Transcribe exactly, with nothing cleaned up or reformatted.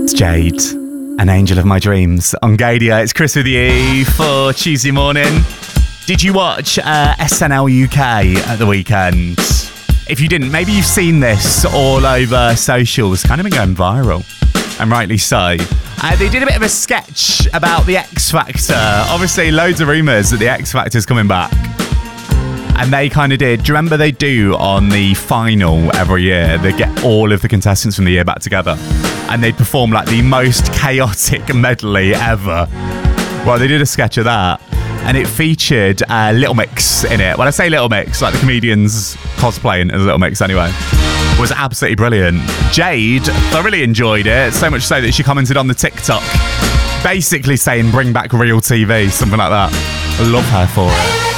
Jade, an angel of my dreams on Gadia. It's Chris with you for Tuesday morning. Did you watch uh, S N L U K at the weekend? If you didn't, maybe you've seen this all over socials. Kind of been going viral, and rightly so. Uh, they did a bit of a sketch about the X Factor. Obviously, loads of rumours that the X Factor's coming back. And they kind of did. Do you remember they do on the final every year? They get all of the contestants from the year back together. And they'd perform like the most chaotic medley ever. Well, they did a sketch of that. And it featured uh, Little Mix in it. When I say Little Mix, like the comedians cosplaying as Little Mix anyway. It was absolutely brilliant. Jade thoroughly enjoyed it. So much so that she commented on the TikTok. Basically saying, bring back real T V. Something like that. I love her for it.